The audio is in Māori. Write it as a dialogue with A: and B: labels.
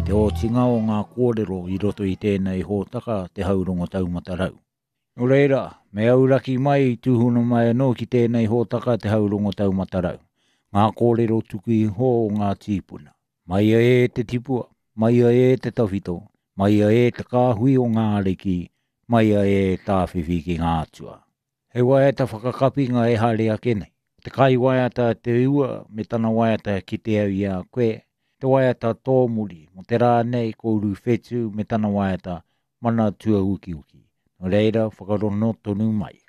A: Te o tinga o ngā kōrero I roto I tēnei hōtaka te haurongo taumatarau. O reira, me auraki mai I tūhuna mai anō ki tēnei hōtaka te haurongo taumatarau. Ngā kōrero tuku I ho o ngā tīpuna. Mai e te tipua, mai e te tawhito, mai e te kāhui o ngā reki, mai e tāwhiwhi ki ngā atua. He waiata whakakapi ngā e hare a kenei. Te kai waiata te ua me tana waiata ki te au I a koe. Te waiata tōmuri, mo te rā nei kouru whetu me tana waiata mana tua uki uki. No reira, whakarono tonu mai.